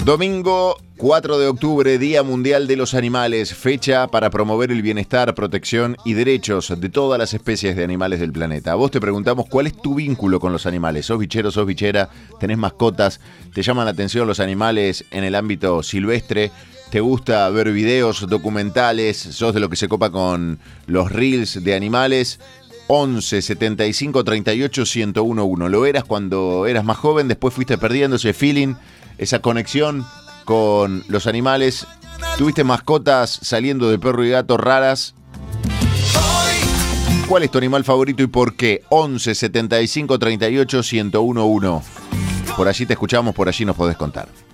Domingo 4 de octubre, Día Mundial de los Animales, fecha para promover el bienestar, protección y derechos de todas las especies de animales del planeta. A vos te preguntamos cuál es tu vínculo con los animales. ¿Sos bichero, sos bichera? ¿Tenés mascotas? ¿Te llaman la atención los animales en el ámbito silvestre? ¿Te gusta ver videos documentales? ¿Sos de lo que se copa con los reels de animales? 11 75 38 1011. ¿Lo eras cuando eras más joven? Después fuiste perdiendo ese feeling, esa conexión con los animales. ¿Tuviste mascotas saliendo de perro y gato raras? ¿Cuál es tu animal favorito y por qué? 11 75 38 1011. Por allí te escuchamos, por allí nos podés contar.